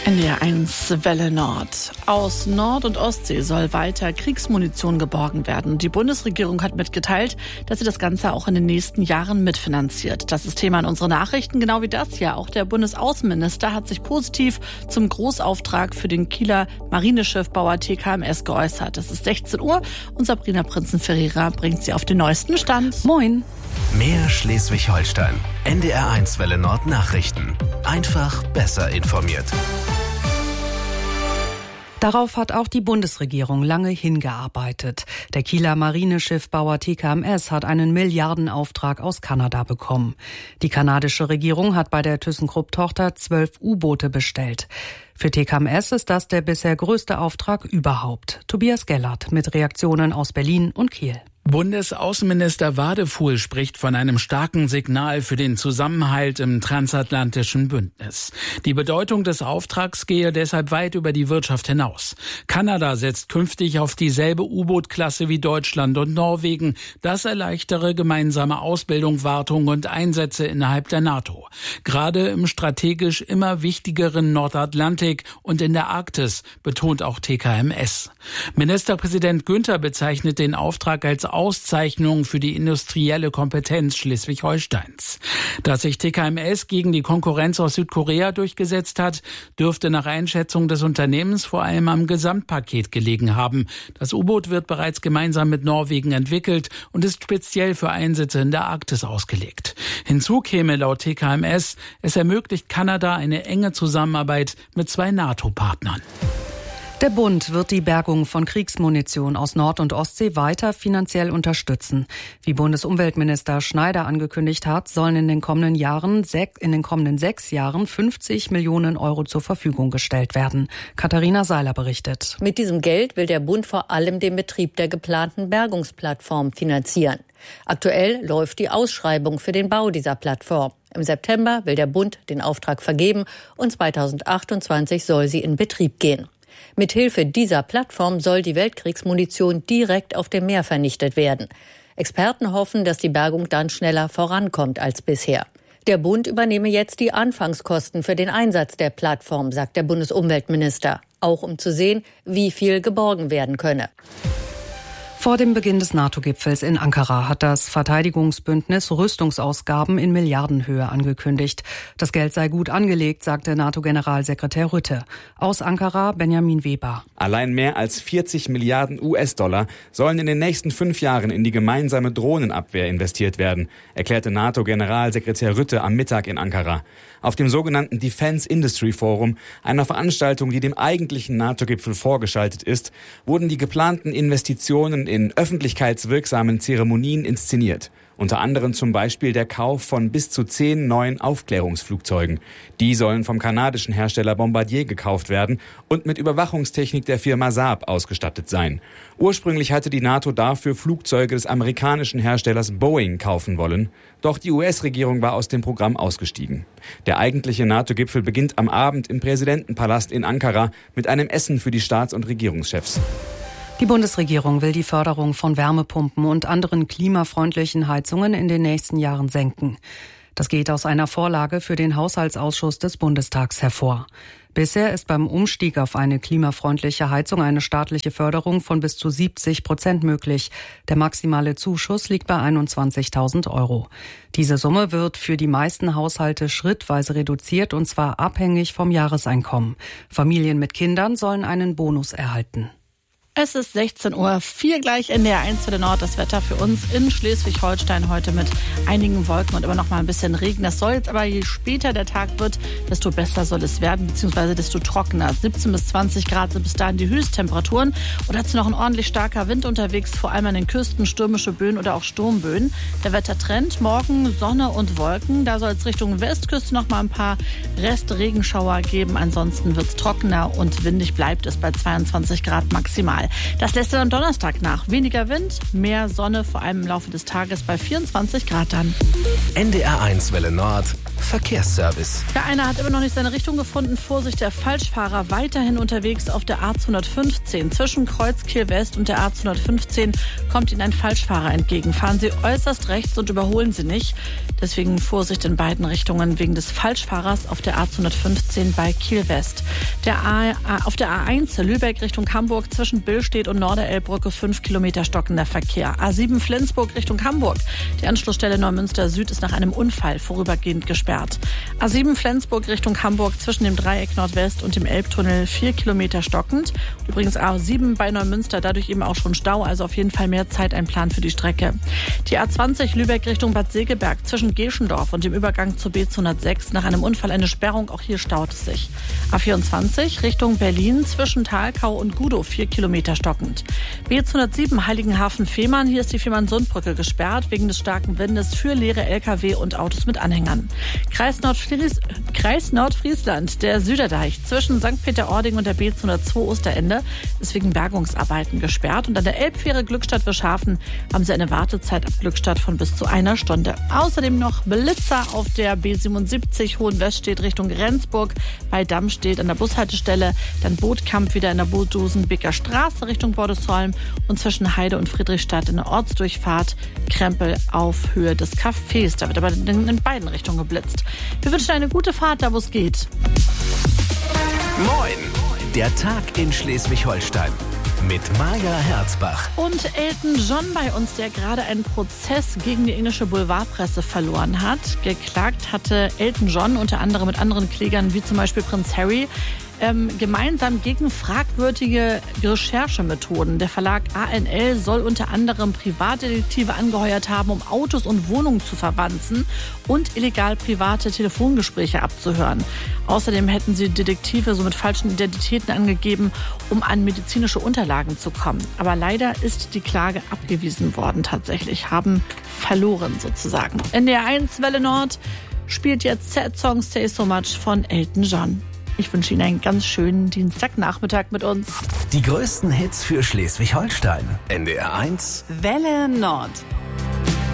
NDR 1 Welle Nord. Aus Nord- und Ostsee soll weiter Kriegsmunition geborgen werden. Die Bundesregierung hat mitgeteilt, dass sie das Ganze auch in den nächsten Jahren mitfinanziert. Das ist Thema in unseren Nachrichten, genau wie das ja. Auch der Bundesaußenminister hat sich positiv zum Großauftrag für den Kieler Marineschiffbauer TKMS geäußert. Es ist 16 Uhr und Sabrina Prinzen-Ferreira bringt sie auf den neuesten Stand. Moin. Mehr Schleswig-Holstein. NDR 1 Welle Nord Nachrichten. Einfach besser informiert. Darauf hat auch die Bundesregierung lange hingearbeitet. Der Kieler Marineschiffbauer TKMS hat einen Milliardenauftrag aus Kanada bekommen. Die kanadische Regierung hat bei der ThyssenKrupp-Tochter 12 U-Boote bestellt. Für TKMS ist das der bisher größte Auftrag überhaupt. Tobias Gellert mit Reaktionen aus Berlin und Kiel. Bundesaußenminister Wadefuhl spricht von einem starken Signal für den Zusammenhalt im transatlantischen Bündnis. Die Bedeutung des Auftrags gehe deshalb weit über die Wirtschaft hinaus. Kanada setzt künftig auf dieselbe U-Boot-Klasse wie Deutschland und Norwegen. Das erleichtere gemeinsame Ausbildung, Wartung und Einsätze innerhalb der NATO. Gerade im strategisch immer wichtigeren Nordatlantik und in der Arktis, betont auch TKMS. Ministerpräsident Günther bezeichnet den Auftrag als Auszeichnung für die industrielle Kompetenz Schleswig-Holsteins. Dass sich TKMS gegen die Konkurrenz aus Südkorea durchgesetzt hat, dürfte nach Einschätzung des Unternehmens vor allem am Gesamtpaket gelegen haben. Das U-Boot wird bereits gemeinsam mit Norwegen entwickelt und ist speziell für Einsätze in der Arktis ausgelegt. Hinzu käme laut TKMS, es ermöglicht Kanada eine enge Zusammenarbeit mit 2 NATO-Partnern. Der Bund wird die Bergung von Kriegsmunition aus Nord- und Ostsee weiter finanziell unterstützen. Wie Bundesumweltminister Schneider angekündigt hat, sollen in den kommenden 6 Jahren 50 Millionen Euro zur Verfügung gestellt werden. Katharina Seiler berichtet. Mit diesem Geld will der Bund vor allem den Betrieb der geplanten Bergungsplattform finanzieren. Aktuell läuft die Ausschreibung für den Bau dieser Plattform. Im September will der Bund den Auftrag vergeben und 2028 soll sie in Betrieb gehen. Mithilfe dieser Plattform soll die Weltkriegsmunition direkt auf dem Meer vernichtet werden. Experten hoffen, dass die Bergung dann schneller vorankommt als bisher. Der Bund übernehme jetzt die Anfangskosten für den Einsatz der Plattform, sagt der Bundesumweltminister. Auch um zu sehen, wie viel geborgen werden könne. Vor dem Beginn des NATO-Gipfels in Ankara hat das Verteidigungsbündnis Rüstungsausgaben in Milliardenhöhe angekündigt. Das Geld sei gut angelegt, sagte NATO-Generalsekretär Rutte. Aus Ankara Benjamin Weber. Allein mehr als 40 Milliarden US-Dollar sollen in den nächsten 5 Jahren in die gemeinsame Drohnenabwehr investiert werden, erklärte NATO-Generalsekretär Rutte am Mittag in Ankara. Auf dem sogenannten Defense Industry Forum, einer Veranstaltung, die dem eigentlichen NATO-Gipfel vorgeschaltet ist, wurden die geplanten Investitionen in öffentlichkeitswirksamen Zeremonien inszeniert. Unter anderem zum Beispiel der Kauf von bis zu 10 neuen Aufklärungsflugzeugen. Die sollen vom kanadischen Hersteller Bombardier gekauft werden und mit Überwachungstechnik der Firma Saab ausgestattet sein. Ursprünglich hatte die NATO dafür Flugzeuge des amerikanischen Herstellers Boeing kaufen wollen. Doch die US-Regierung war aus dem Programm ausgestiegen. Der eigentliche NATO-Gipfel beginnt am Abend im Präsidentenpalast in Ankara mit einem Essen für die Staats- und Regierungschefs. Die Bundesregierung will die Förderung von Wärmepumpen und anderen klimafreundlichen Heizungen in den nächsten Jahren senken. Das geht aus einer Vorlage für den Haushaltsausschuss des Bundestags hervor. Bisher ist beim Umstieg auf eine klimafreundliche Heizung eine staatliche Förderung von bis zu 70% möglich. Der maximale Zuschuss liegt bei 21.000 Euro. Diese Summe wird für die meisten Haushalte schrittweise reduziert, und zwar abhängig vom Jahreseinkommen. Familien mit Kindern sollen einen Bonus erhalten. Es ist 16:04 Uhr, gleich NDR 1 Welle Nord. Das Wetter für uns in Schleswig-Holstein heute mit einigen Wolken und immer noch mal ein bisschen Regen. Das soll jetzt aber, je später der Tag wird, desto besser soll es werden, beziehungsweise desto trockener. 17 bis 20 Grad sind bis dahin die Höchsttemperaturen. Und dazu noch ein ordentlich starker Wind unterwegs, vor allem an den Küsten, stürmische Böen oder auch Sturmböen. Der Wettertrend, morgen Sonne und Wolken. Da soll es Richtung Westküste noch mal ein paar Restregenschauer geben. Ansonsten wird es trockener und windig bleibt es bei 22 Grad maximal. Das lässt dann am Donnerstag nach. Weniger Wind, mehr Sonne, vor allem im Laufe des Tages bei 24 Grad dann. NDR 1 Welle Nord. Verkehrsservice. Der eine hat immer noch nicht seine Richtung gefunden. Vorsicht, der Falschfahrer weiterhin unterwegs auf der A215. Zwischen Kreuzkiel West und der A215 kommt Ihnen ein Falschfahrer entgegen. Fahren Sie äußerst rechts und überholen Sie nicht. Deswegen Vorsicht in beiden Richtungen wegen des Falschfahrers auf der A215 bei Kiel West. Auf der A1 Lübeck Richtung Hamburg zwischen Billstedt und Norderelbbrücke 5 Kilometer stockender Verkehr. A7 Flensburg Richtung Hamburg. Die Anschlussstelle Neumünster Süd ist nach einem Unfall vorübergehend gesperrt. A7 Flensburg Richtung Hamburg zwischen dem Dreieck Nordwest und dem Elbtunnel 4 Kilometer stockend. Übrigens A7 bei Neumünster, dadurch eben auch schon Stau, also auf jeden Fall mehr Zeit einplanen für die Strecke. Die A20 Lübeck Richtung Bad Segeberg zwischen Geschendorf und dem Übergang zur B206 nach einem Unfall eine Sperrung, auch hier staut es sich. A24 Richtung Berlin zwischen Thalkau und Gudow 4 Kilometer stockend. B207 Heiligenhafen-Fehmarn, hier ist die Fehmarn-Sund-Brücke gesperrt wegen des starken Windes für leere Lkw und Autos mit Anhängern. Kreis Nordfriesland, der Süderdeich zwischen St. Peter-Ording und der B202 Osterende ist wegen Bergungsarbeiten gesperrt. Und an der Elbfähre Glückstadt-Wischhafen haben sie eine Wartezeit ab Glückstadt von bis zu 1 Stunde. Außerdem noch Blitzer auf der B77 Hohenweststedt Richtung Rendsburg bei Dammstedt an der Bushaltestelle. Dann Bootkampf wieder in der Bootdosenbeker Straße Richtung Bordesholm und zwischen Heide und Friedrichstadt in der Ortsdurchfahrt Krempel auf Höhe des Cafés. Da wird aber in beiden Richtungen geblitzt. Wir wünschen eine gute Fahrt, da wo es geht. Moin! Der Tag in Schleswig-Holstein. Mit Maja Herzbach. Und Elton John bei uns, der gerade einen Prozess gegen die englische Boulevardpresse verloren hat. Geklagt hatte Elton John unter anderem mit anderen Klägern wie zum Beispiel Prinz Harry gemeinsam gegen fragwürdige Recherchemethoden. Der Verlag ANL soll unter anderem Privatdetektive angeheuert haben, um Autos und Wohnungen zu verwanzen und illegal private Telefongespräche abzuhören. Außerdem hätten sie Detektive so mit falschen Identitäten angegeben, um an medizinische Unterlagen zu kommen. Aber leider ist die Klage abgewiesen worden tatsächlich, haben verloren sozusagen. NDR 1 Welle Nord spielt jetzt Sad Song Say So Much von Elton John. Ich wünsche Ihnen einen ganz schönen Dienstagnachmittag mit uns. Die größten Hits für Schleswig-Holstein. NDR 1 Welle Nord.